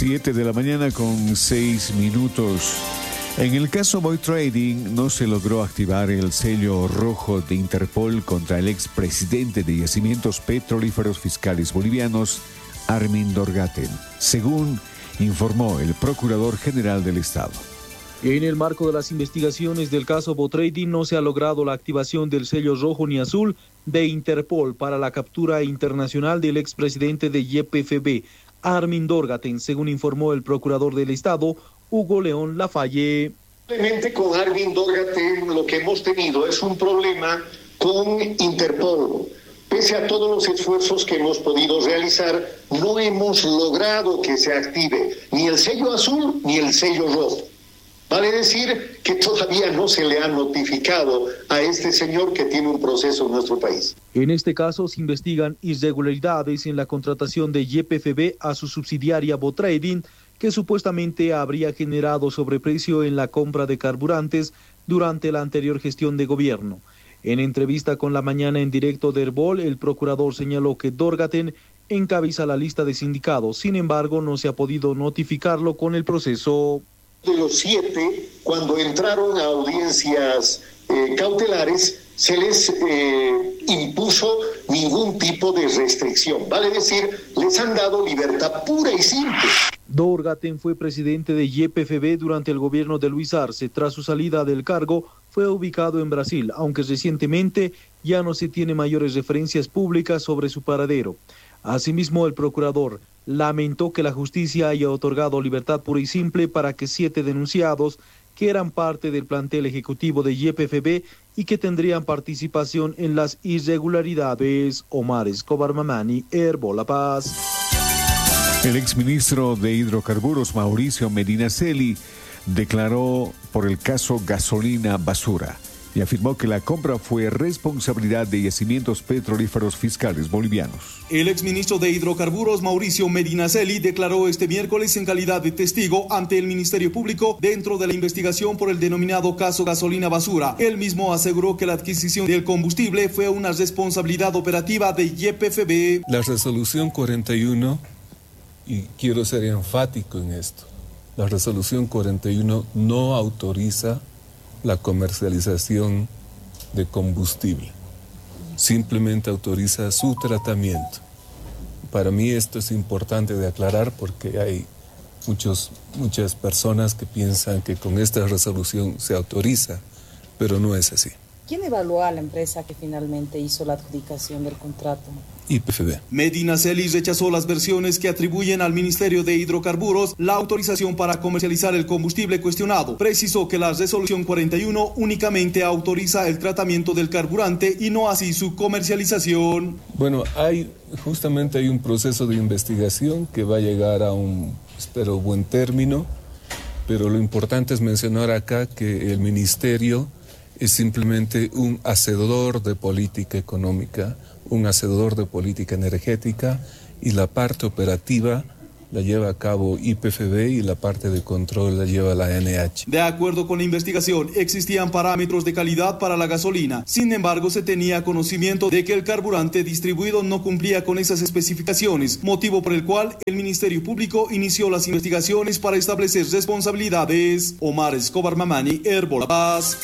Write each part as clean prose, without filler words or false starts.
7:06 a.m. En el caso Boy Trading no se logró activar el sello rojo de Interpol contra el expresidente de Yacimientos Petrolíferos Fiscales Bolivianos, Armin Dorgaten, según informó el Procurador General del Estado. En el marco de las investigaciones del caso Boy Trading no se ha logrado la activación del sello rojo ni azul de Interpol para la captura internacional del expresidente de YPFB, Armin Dorgaten, según informó el Procurador del Estado, Hugo León Lafalle. Simplemente con Armin Dorgaten lo que hemos tenido es un problema con Interpol. Pese a todos los esfuerzos que hemos podido realizar, no hemos logrado que se active ni el sello azul ni el sello rojo. Vale decir que todavía no se le ha notificado a este señor que tiene un proceso en nuestro país. En este caso se investigan irregularidades en la contratación de YPFB a su subsidiaria Boy Trading, que supuestamente habría generado sobreprecio en la compra de carburantes durante la anterior gestión de gobierno. En entrevista con La Mañana en directo de Herbol, el procurador señaló que Dorgaten encabeza la lista de sindicados, sin embargo no se ha podido notificarlo con el proceso. De los 7, cuando entraron a audiencias cautelares, se les impuso ningún tipo de restricción. Vale decir, les han dado libertad pura y simple. Dorgaten fue presidente de YPFB durante el gobierno de Luis Arce. Tras su salida del cargo, fue ubicado en Brasil, aunque recientemente ya no se tiene mayores referencias públicas sobre su paradero. Asimismo, el procurador lamentó que la justicia haya otorgado libertad pura y simple para que 7 denunciados, que eran parte del plantel ejecutivo de YPFB y que tendrían participación en las irregularidades. Omar Escobar Mamani, Herbol La Paz. El exministro de Hidrocarburos, Mauricio Medinaceli, declaró por el caso Gasolina Basura y afirmó que la compra fue responsabilidad de Yacimientos Petrolíferos Fiscales Bolivianos. El exministro de Hidrocarburos, Mauricio Medinaceli, declaró este miércoles en calidad de testigo ante el Ministerio Público dentro de la investigación por el denominado caso Gasolina Basura. Él mismo aseguró que la adquisición del combustible fue una responsabilidad operativa de YPFB. La resolución 41, y quiero ser enfático en esto, la resolución 41 no autoriza la comercialización de combustible, simplemente autoriza su tratamiento. Para mí esto es importante de aclarar porque hay muchas personas que piensan que con esta resolución se autoriza, pero no es así. ¿Quién evaluó a la empresa que finalmente hizo la adjudicación del contrato? YPFB. Medinaceli rechazó las versiones que atribuyen al Ministerio de Hidrocarburos la autorización para comercializar el combustible cuestionado. Precisó que la resolución 41 únicamente autoriza el tratamiento del carburante y no así su comercialización. Bueno, justamente hay un proceso de investigación que va a llegar a espero, buen término, pero lo importante es mencionar acá que el Ministerio es simplemente un hacedor de política económica, un hacedor de política energética, y la parte operativa la lleva a cabo YPFB y la parte de control la lleva la ANH. De acuerdo con la investigación, existían parámetros de calidad para la gasolina. Sin embargo, se tenía conocimiento de que el carburante distribuido no cumplía con esas especificaciones, motivo por el cual el Ministerio Público inició las investigaciones para establecer responsabilidades. Omar Escobar Mamani, Herbol La Paz.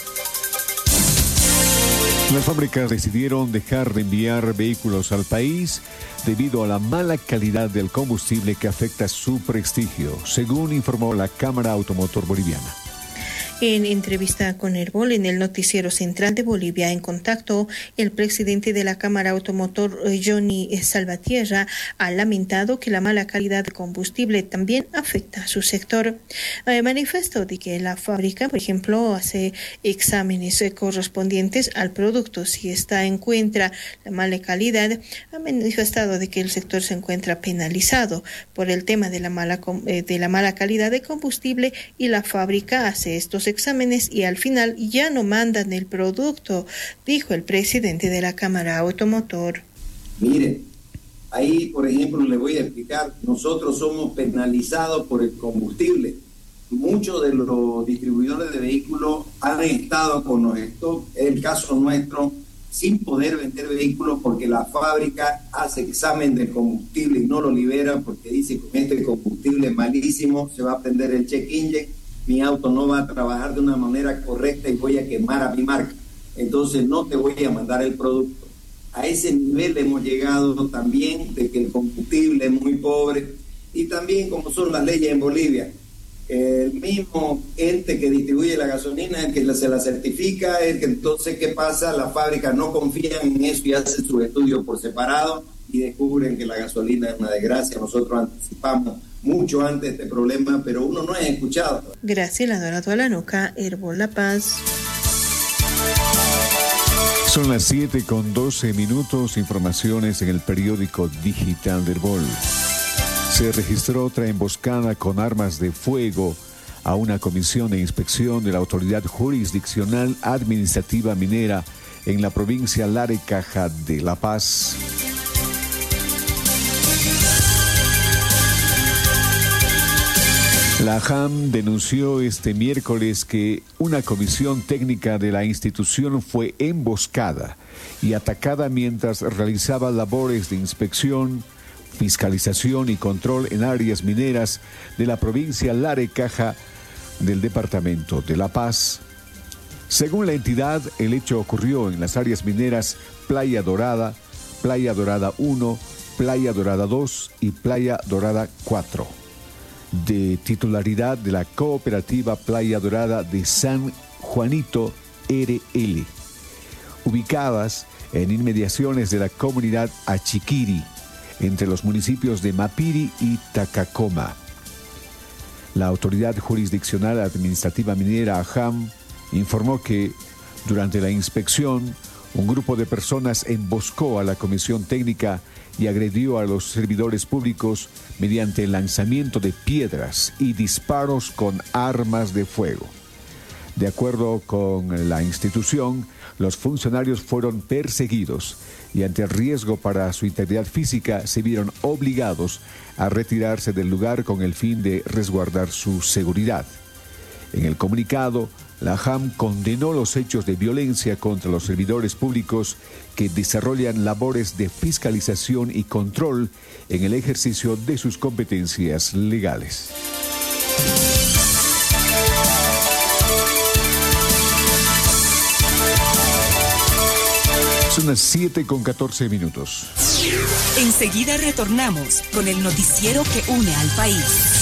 Las fábricas decidieron dejar de enviar vehículos al país debido a la mala calidad del combustible que afecta su prestigio, según informó la Cámara Automotor Boliviana. En entrevista con Herbol en el noticiero central de Bolivia en Contacto, el presidente de la Cámara Automotor, Johnny Salvatierra, ha lamentado que la mala calidad de combustible también afecta a su sector. Manifestó de que la fábrica, por ejemplo, hace exámenes correspondientes al producto. Si esta encuentra la mala calidad, ha manifestado de que el sector se encuentra penalizado por el tema de la mala calidad de combustible y la fábrica hace estos exámenes y al final ya no mandan el producto, dijo el presidente de la Cámara Automotor. Mire, ahí por ejemplo le voy a explicar, nosotros somos penalizados por el combustible. Muchos de los distribuidores de vehículos han estado con los stocks, el caso nuestro, sin poder vender vehículos porque la fábrica hace examen del combustible y no lo libera porque dice: con este combustible malísimo se va a prender el check engine, mi auto no va a trabajar de una manera correcta y voy a quemar a mi marca, entonces no te voy a mandar el producto. A ese nivel hemos llegado también, de que el combustible es muy pobre, y también como son las leyes en Bolivia, el mismo ente que distribuye la gasolina, el que se la certifica, el que entonces, ¿qué pasa? Las fábricas no confían en eso y hacen sus estudios por separado y descubren que la gasolina es una desgracia. Nosotros anticipamos mucho antes este problema, pero uno no es escuchado. Graciela Dorado Alanuca, Herbol La Paz. Son las 7:12, informaciones en el periódico digital de Herbol. Se registró otra emboscada con armas de fuego a una comisión de inspección de la Autoridad Jurisdiccional Administrativa Minera en la provincia Larecaja de La Paz. La JAM denunció este miércoles que una comisión técnica de la institución fue emboscada y atacada mientras realizaba labores de inspección, fiscalización y control en áreas mineras de la provincia Larecaja del departamento de La Paz. Según la entidad, el hecho ocurrió en las áreas mineras Playa Dorada 1, Playa Dorada 2 y Playa Dorada 4, de titularidad de la cooperativa Playa Dorada de San Juanito RL, ubicadas en inmediaciones de la comunidad Achiquiri, entre los municipios de Mapiri y Tacacoma. La Autoridad Jurisdiccional Administrativa Minera, AJAM, informó que durante la inspección, un grupo de personas emboscó a la comisión técnica y agredió a los servidores públicos mediante el lanzamiento de piedras y disparos con armas de fuego. De acuerdo con la institución, los funcionarios fueron perseguidos y ante el riesgo para su integridad física se vieron obligados a retirarse del lugar con el fin de resguardar su seguridad. En el comunicado, la JAM condenó los hechos de violencia contra los servidores públicos que desarrollan labores de fiscalización y control en el ejercicio de sus competencias legales. Son las 7:14. Enseguida retornamos con el noticiero que une al país.